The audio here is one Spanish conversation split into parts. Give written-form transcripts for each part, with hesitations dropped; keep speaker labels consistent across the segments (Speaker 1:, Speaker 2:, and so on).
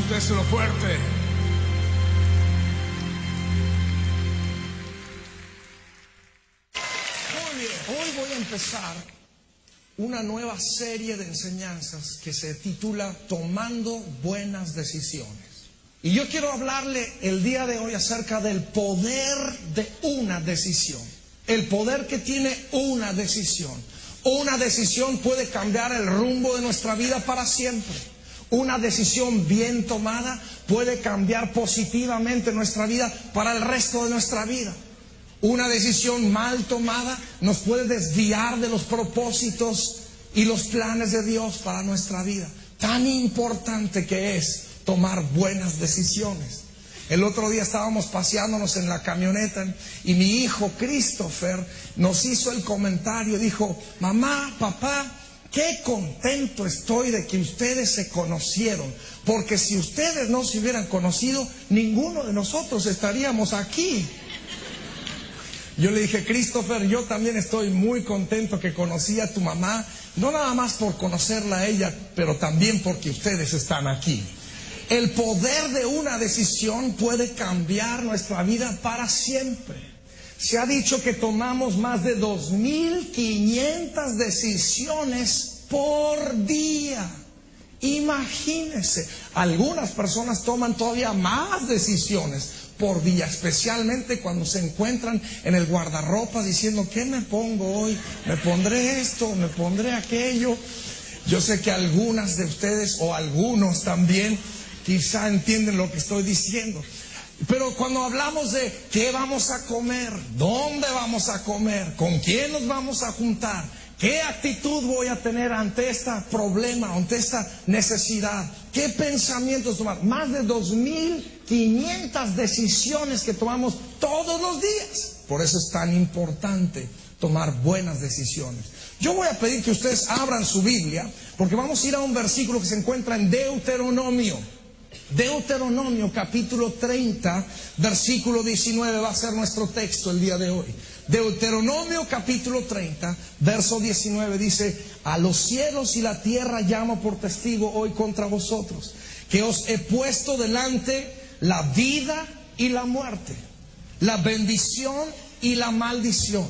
Speaker 1: déselo fuerte. Muy bien, hoy voy a empezar una nueva serie de enseñanzas que se titula Tomando Buenas Decisiones. Y yo quiero hablarle el día de hoy acerca del poder de una decisión. El poder que tiene una decisión. Una decisión puede cambiar el rumbo de nuestra vida para siempre. Una decisión bien tomada puede cambiar positivamente nuestra vida para el resto de nuestra vida. Una decisión mal tomada nos puede desviar de los propósitos y los planes de Dios para nuestra vida. Tan importante que es tomar buenas decisiones. El otro día estábamos paseándonos en la camioneta y mi hijo Christopher nos hizo el comentario, dijo: mamá, papá, qué contento estoy de que ustedes se conocieron, porque si ustedes no se hubieran conocido, ninguno de nosotros estaríamos aquí. Yo le dije: Christopher, yo también estoy muy contento que conocí a tu mamá, no nada más por conocerla a ella, pero también porque ustedes están aquí. El poder de una decisión puede cambiar nuestra vida para siempre. Se ha dicho que tomamos más de 2.500 decisiones por día. Imagínense, algunas personas toman todavía más decisiones por día, especialmente cuando se encuentran en el guardarropa diciendo: ¿qué me pongo hoy? ¿Me pondré esto? ¿Me pondré aquello? Yo sé que algunas de ustedes, o algunos también, quizá entienden lo que estoy diciendo. Pero cuando hablamos de qué vamos a comer, dónde vamos a comer, con quién nos vamos a juntar, qué actitud voy a tener ante este problema, ante esta necesidad, qué pensamientos tomar, más de 2.500 decisiones que tomamos todos los días. Por eso es tan importante tomar buenas decisiones. Yo voy a pedir que ustedes abran su Biblia, porque vamos a ir a un versículo que se encuentra en Deuteronomio. Deuteronomio capítulo 30, versículo 19 va a ser nuestro texto el día de hoy. Deuteronomio capítulo 30, verso 19 dice: a los cielos y la tierra llamo por testigo hoy contra vosotros, que os he puesto delante la vida y la muerte, la bendición y la maldición.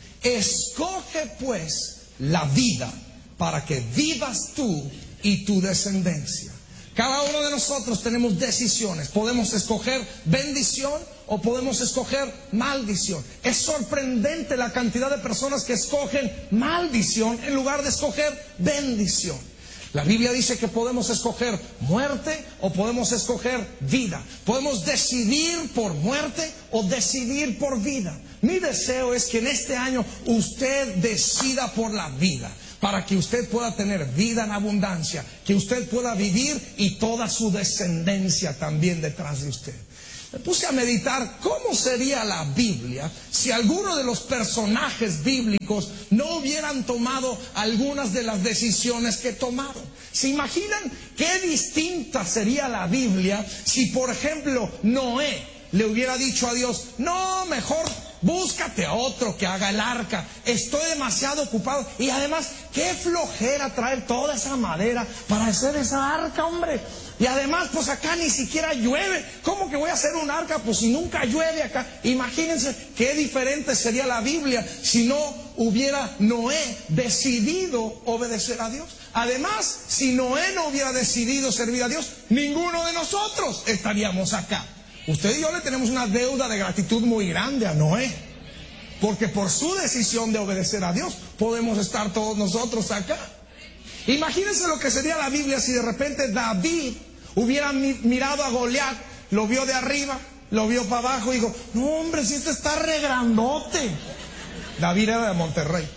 Speaker 1: Escoge pues la vida para que vivas tú y tu descendencia. Cada uno de nosotros tenemos decisiones. Podemos escoger bendición o podemos escoger maldición. Es sorprendente la cantidad de personas que escogen maldición en lugar de escoger bendición. La Biblia dice que podemos escoger muerte o podemos escoger vida. Podemos decidir por muerte o decidir por vida. Mi deseo es que en este año usted decida por la vida, para que usted pueda tener vida en abundancia, que usted pueda vivir y toda su descendencia también detrás de usted. Me puse a meditar cómo sería la Biblia si algunos de los personajes bíblicos no hubieran tomado algunas de las decisiones que tomaron. ¿Se imaginan qué distinta sería la Biblia si, por ejemplo, Noé le hubiera dicho a Dios: no, mejor búscate a otro que haga el arca, estoy demasiado ocupado, y además qué flojera traer toda esa madera para hacer esa arca, hombre, y además pues acá ni siquiera llueve, ¿cómo que voy a hacer un arca? Pues si nunca llueve acá. Imagínense qué diferente sería la Biblia si no hubiera Noé decidido obedecer a Dios. Además, si Noé no hubiera decidido servir a Dios, ninguno de nosotros estaríamos acá. Usted y yo le tenemos una deuda de gratitud muy grande a Noé, porque por su decisión de obedecer a Dios podemos estar todos nosotros acá. Imagínense lo que sería la Biblia si de repente David hubiera mirado a Goliat, lo vio de arriba, lo vio para abajo y dijo: no, hombre, si este está re grandote. David era de Monterrey.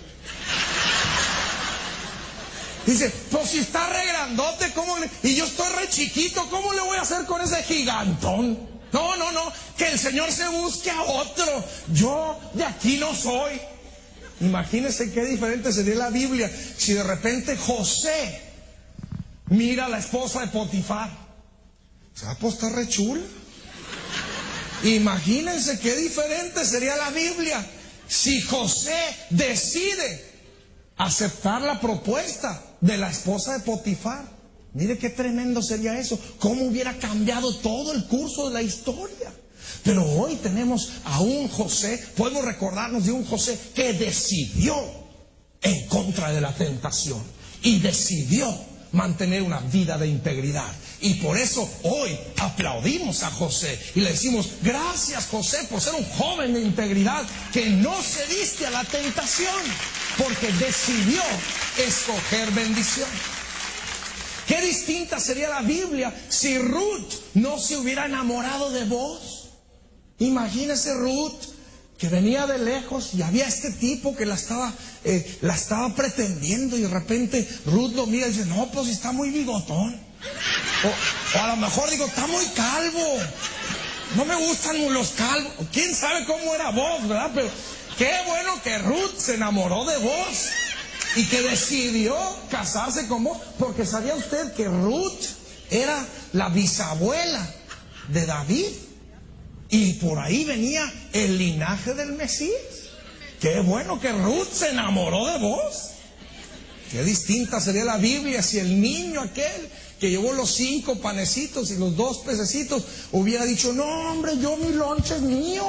Speaker 1: Dice: pues si está re grandote, y yo estoy re chiquito, ¿cómo le voy a hacer con ese gigantón? No, que el Señor se busque a otro. Yo de aquí no soy. Imagínense qué diferente sería la Biblia si de repente José mira a la esposa de Potifar. Se va a postar re chula. Imagínense qué diferente sería la Biblia si José decide aceptar la propuesta de la esposa de Potifar. Mire qué tremendo sería eso. Cómo hubiera cambiado todo el curso de la historia. Pero hoy tenemos a un José, podemos recordarnos de un José que decidió en contra de la tentación y decidió mantener una vida de integridad. Y por eso hoy aplaudimos a José y le decimos: gracias, José, por ser un joven de integridad que no cediste a la tentación, porque decidió escoger bendición. Qué distinta sería la Biblia si Ruth no se hubiera enamorado de vos. Imagínese Ruth, que venía de lejos y había este tipo que la estaba pretendiendo, y de repente Ruth lo mira y dice: no, pues está muy bigotón. O a lo mejor digo: está muy calvo. No me gustan los calvos. Quién sabe cómo era vos, ¿verdad? Pero qué bueno que Ruth se enamoró de vos y que decidió casarse con vos, porque sabía usted que Ruth era la bisabuela de David. Y por ahí venía el linaje del Mesías. Qué bueno que Ruth se enamoró de vos. Qué distinta sería la Biblia si el niño aquel que llevó los 5 panecitos y los 2 pececitos hubiera dicho: no, hombre, yo mi lonche es mío.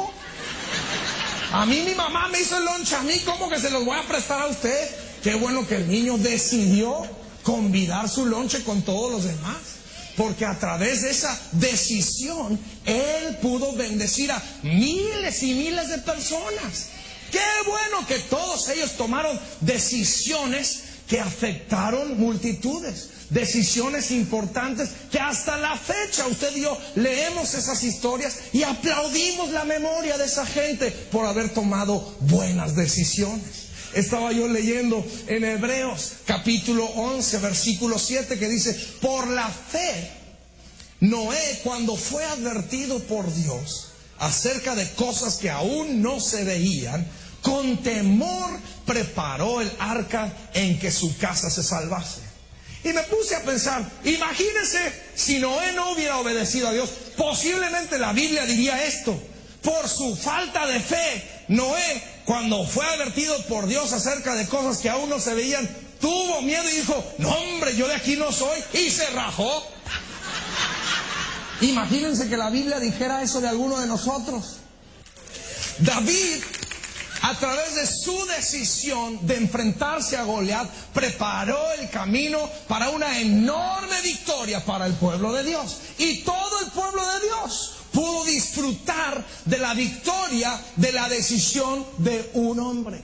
Speaker 1: A mí mi mamá me hizo el lonche, a mí ¿cómo que se los voy a prestar a usted? Qué bueno que el niño decidió convidar su lonche con todos los demás. Porque a través de esa decisión, él pudo bendecir a miles y miles de personas. Qué bueno que todos ellos tomaron decisiones que afectaron multitudes. Decisiones importantes que hasta la fecha usted y yo leemos esas historias y aplaudimos la memoria de esa gente por haber tomado buenas decisiones. Estaba yo leyendo en Hebreos capítulo 11 versículo 7 que dice: por la fe Noé, cuando fue advertido por Dios acerca de cosas que aún no se veían, con temor preparó el arca en que su casa se salvase. Y me puse a pensar, imagínense si Noé no hubiera obedecido a Dios. Posiblemente la Biblia diría esto: por su falta de fe, Noé, cuando fue advertido por Dios acerca de cosas que aún no se veían, tuvo miedo y dijo: no, hombre, yo de aquí no soy, y se rajó. Imagínense que la Biblia dijera eso de alguno de nosotros. David, a través de su decisión de enfrentarse a Goliat, preparó el camino para una enorme victoria para el pueblo de Dios. Y todo el pueblo de Dios pudo disfrutar de la victoria de la decisión de un hombre.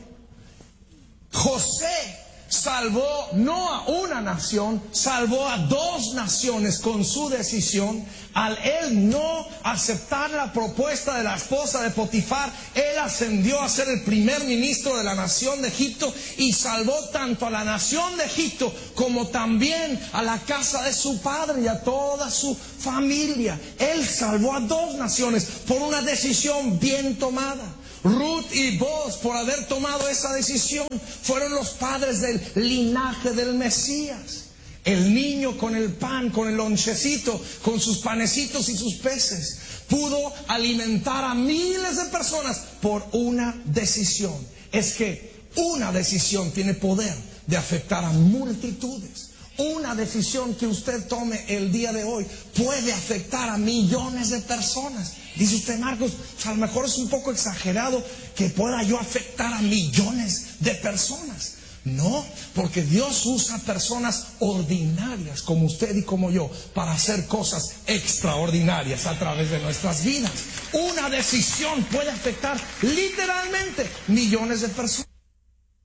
Speaker 1: José salvó no a una nación, salvó a 2 naciones con su decisión. Al él no aceptar la propuesta de la esposa de Potifar, él ascendió a ser el primer ministro de la nación de Egipto y salvó tanto a la nación de Egipto como también a la casa de su padre y a toda su familia. Él salvó a 2 naciones por una decisión bien tomada. Ruth y Boaz, por haber tomado esa decisión, fueron los padres del linaje del Mesías. El niño con el pan, con el lonchecito, con sus panecitos y sus peces, pudo alimentar a miles de personas por una decisión. Es que una decisión tiene poder de afectar a multitudes. Una decisión que usted tome el día de hoy puede afectar a millones de personas. Dice usted: Marcos, a lo mejor es un poco exagerado que pueda yo afectar a millones de personas. No, porque Dios usa personas ordinarias como usted y como yo para hacer cosas extraordinarias a través de nuestras vidas. Una decisión puede afectar literalmente millones de personas.